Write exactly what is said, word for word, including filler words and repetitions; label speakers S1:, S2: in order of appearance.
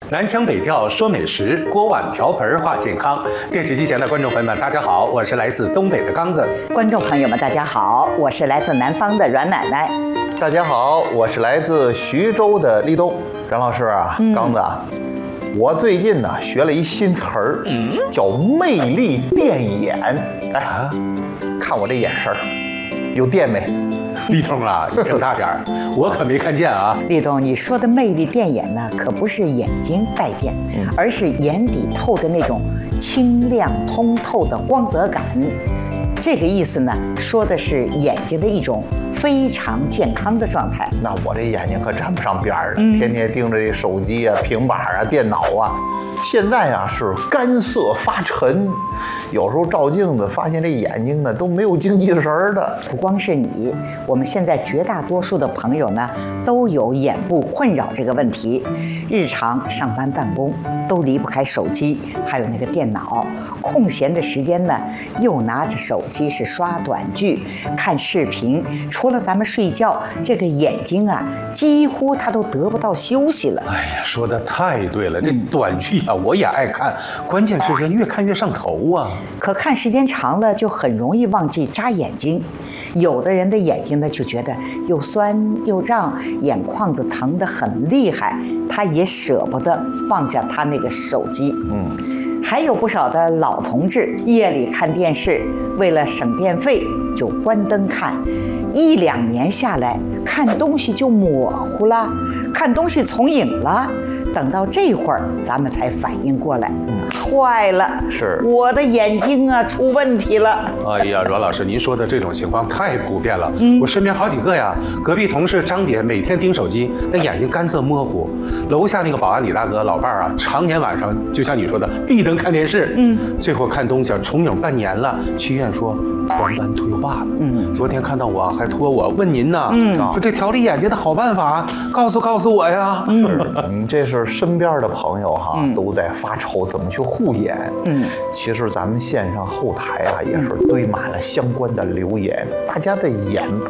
S1: 南腔北调说美食，锅碗瓢盆话健康。电视机前的观众朋友们，大家好，我是来自东北的刚子。
S2: 观众朋友们，大家好，我是来自南方的阮奶奶。
S3: 大家好，我是来自徐州的立冬。阮老师啊，嗯、刚子啊，我最近呢学了一新词儿，嗯、叫魅力电眼。哎，啊、看我这眼神儿，有电没？
S1: 立冬啊，你睁大点儿，我可没看见啊。
S2: 立冬，你说的魅力电眼呢，可不是眼睛带电，嗯、而是眼底透的那种清亮通透的光泽感。这个意思呢，说的是眼睛的一种非常健康的状态。
S3: 那我这眼睛可沾不上边儿了，嗯、天天盯着这手机啊、平板啊、电脑啊。现在啊是干涩发沉，有时候照镜子发现这眼睛呢都没有精气神儿的。
S2: 不光是你，我们现在绝大多数的朋友呢都有眼部困扰这个问题。日常上班办公都离不开手机，还有那个电脑。空闲的时间呢，又拿着手机是刷短剧、看视频。除了咱们睡觉，这个眼睛啊，几乎它都得不到休息了。
S1: 哎呀，说的太对了，这短剧啊。我也爱看，关键是这越看越上头啊！
S2: 可看时间长了，就很容易忘记眨眼睛。有的人的眼睛呢，就觉得又酸又胀，眼眶子疼得很厉害，他也舍不得放下他那个手机。嗯，还有不少的老同志，夜里看电视，为了省电费就关灯看，一两年下来，看东西就模糊了，看东西从影了。等到这会儿，咱们才反应过来，嗯，坏了，
S3: 是
S2: 我的眼睛啊出问题了。
S1: 哎呀，阮老师，您说的这种情况太普遍了，嗯、我身边好几个呀。隔壁同事张姐每天盯手机，那眼睛干涩模糊；楼下那个保安李大哥老伴儿啊，常年晚上就像你说的闭灯看电视，嗯，最后看东西啊重影半年了，去医院说黄斑退化了。嗯，昨天看到我还托我问您呢，嗯，说这调理眼睛的好办法，告诉告诉我呀。
S3: 嗯，嗯这是。身边的朋友哈、嗯、都在发愁怎么去护眼。嗯，其实咱们线上后台啊也是堆满了相关的留言，大家的眼